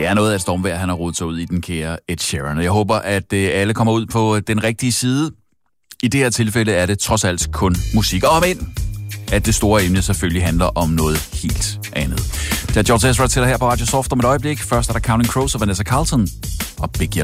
Det er noget af et stormvejr, han har rodet sig ud i, den kære Ed Sheeran. Og jeg håber, at alle kommer ud på den rigtige side. I det her tilfælde er det trods alt kun musik. Og men at det store emne selvfølgelig handler om noget helt andet. Det er George Ezra til dig her på Radio Soft om et øjeblik. Først er der Counting Crows og Vanessa Carlton og Big Yellow.